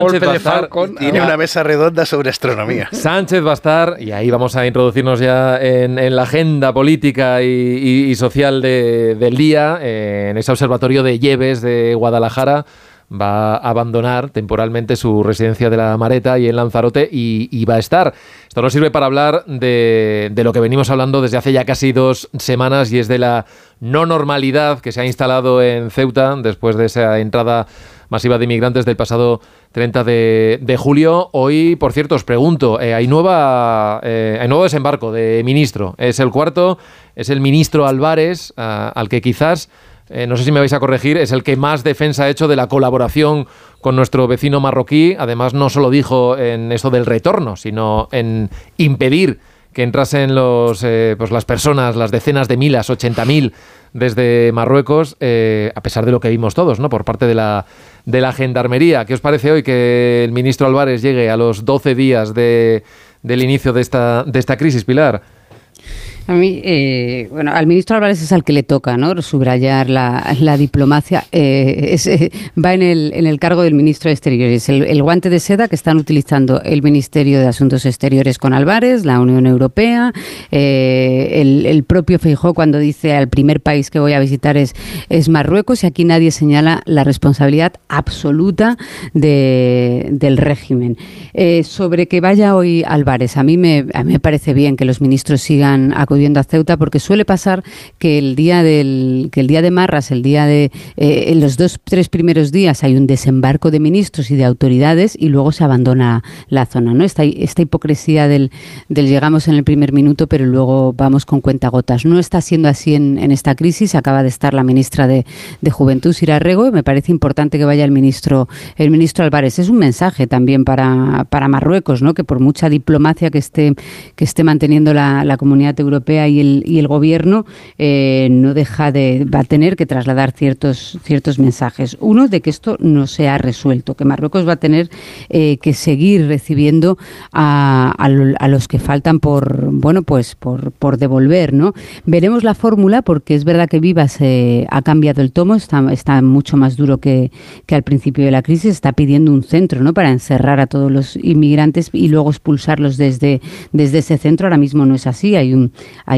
golpe de Falcon, tiene una mesa redonda sobre astronomía. Sánchez va a estar, y ahí vamos a introducirnos ya en la agenda política y social del día, en ese observatorio de Lleves de Guadalajara. Va a abandonar temporalmente su residencia de la Mareta y en Lanzarote y va a estar. Esto nos sirve para hablar de lo que venimos hablando desde hace ya casi 2 semanas, y es de la no normalidad que se ha instalado en Ceuta después de esa entrada masiva de inmigrantes del pasado 30 de julio. Hoy, por cierto, os pregunto, hay nuevo desembarco de ministro. Es el cuarto, es el ministro Álvarez, al que quizás... no sé si me vais a corregir, es el que más defensa ha hecho de la colaboración con nuestro vecino marroquí. Además, no solo dijo en eso del retorno, sino en impedir que entrasen las personas, las decenas de miles, 80.000 desde Marruecos, a pesar de lo que vimos todos, ¿no?, por parte de la Gendarmería. ¿Qué os parece hoy que el ministro Álvarez llegue a los 12 días del inicio de esta crisis, Pilar? A mí, al ministro Álvarez es al que le toca, ¿no?, subrayar la diplomacia. Va en el cargo del ministro de Exteriores. El guante de seda que están utilizando el Ministerio de Asuntos Exteriores con Álvarez, la Unión Europea, el propio Feijóo, cuando dice al primer país que voy a visitar es Marruecos, y aquí nadie señala la responsabilidad absoluta del régimen. Sobre que vaya hoy Álvarez, a mí me parece bien que los ministros sigan acudiendo a Ceuta, porque suele pasar que el día de Marras, en los 2-3 primeros días hay un desembarco de ministros y de autoridades y luego se abandona la zona, ¿no? Esta hipocresía del llegamos en el primer minuto pero luego vamos con cuentagotas. No está siendo así en esta crisis. Acaba de estar la ministra de Juventud, Sira Rego, y me parece importante que vaya el ministro Álvarez. Es un mensaje también para Marruecos, ¿no?, que por mucha diplomacia que esté manteniendo la comunidad europea y el gobierno, va a tener que trasladar ciertos mensajes. Uno, de que esto no se ha resuelto, que Marruecos va a tener que seguir recibiendo a los que faltan por devolver, ¿no? Veremos la fórmula, porque es verdad que Vivas ha cambiado el tomo, está mucho más duro que al principio de la crisis. Está pidiendo un centro, ¿no?, para encerrar a todos los inmigrantes y luego expulsarlos desde ese centro. Ahora mismo no es así. Hay un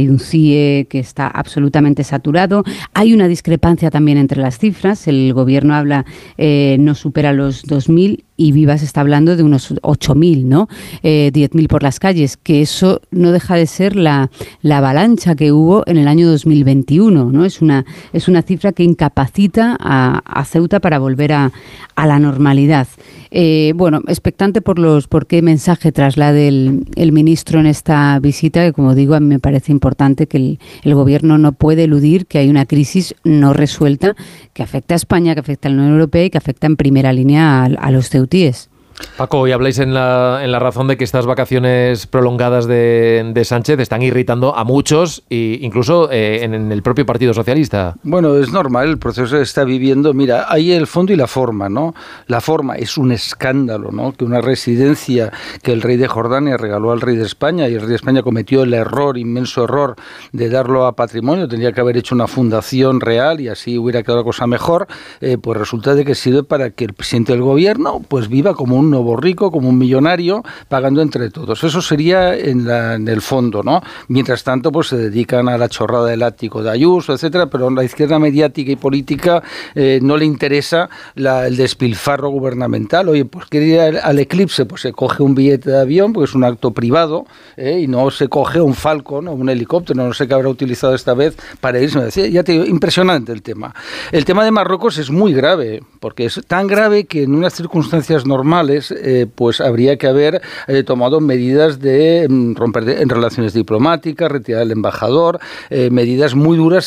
CIE que está absolutamente saturado. Hay una discrepancia también entre las cifras. El gobierno habla, no supera los 2.000, y Vivas está hablando de unos 8.000, ¿no? 10.000 por las calles, que eso no deja de ser la avalancha que hubo en el año 2021, ¿no? Es una cifra que incapacita a Ceuta para volver a la normalidad. Expectante por qué mensaje traslade el ministro en esta visita, que, como digo, a mí me parece importante que el gobierno no puede eludir que hay una crisis no resuelta que afecta a España, que afecta a la Unión Europea y que afecta en primera línea a los ceutíes. Paco, hoy habláis en la razón de que estas vacaciones prolongadas de Sánchez están irritando a muchos, e incluso en el propio Partido Socialista. Bueno, es normal, el proceso se está viviendo. Mira, hay el fondo y la forma, ¿no? La forma es un escándalo, ¿no?, que una residencia que el rey de Jordania regaló al rey de España, y el rey de España cometió el inmenso error de darlo a patrimonio, tendría que haber hecho una fundación real y así hubiera quedado la cosa mejor, pues resulta de que sirve para que el presidente del gobierno pues viva como un nuevo rico, como un millonario, pagando entre todos. Eso sería en el fondo, ¿no? Mientras tanto, pues se dedican a la chorrada del ático de Ayuso, etcétera, pero a la izquierda mediática y política no le interesa el despilfarro gubernamental. Oye, pues quiere ir al eclipse, pues se coge un billete de avión, porque es un acto privado, y no se coge un Falcon o un helicóptero, no sé qué habrá utilizado esta vez para irse. Me decía, ya te digo, impresionante el tema. El tema de Marruecos es muy grave, porque es tan grave que en unas circunstancias normales pues habría que haber tomado medidas de romper en relaciones diplomáticas, retirar al embajador, medidas muy duras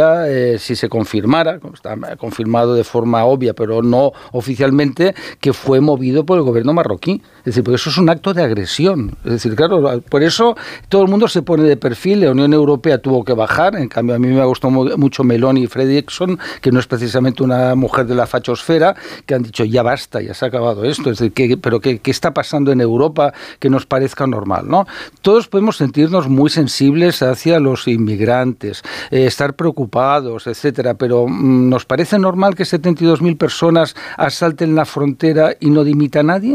si se confirmara, está confirmado de forma obvia, pero no oficialmente, que fue movido por el gobierno marroquí. Es decir, porque eso es un acto de agresión. Es decir, claro, por eso todo el mundo se pone de perfil. La Unión Europea tuvo que bajar. En cambio, a mí me gustó mucho Meloni y Fredriksson, que no es precisamente una mujer de la fachosfera, estratosfera, que han dicho ya basta, ya se ha acabado esto, es decir, pero ¿qué está pasando en Europa que nos parezca normal, ¿no? Todos podemos sentirnos muy sensibles hacia los inmigrantes, estar preocupados, etcétera, pero ¿nos parece normal que 72.000 personas asalten la frontera y no dimita a nadie?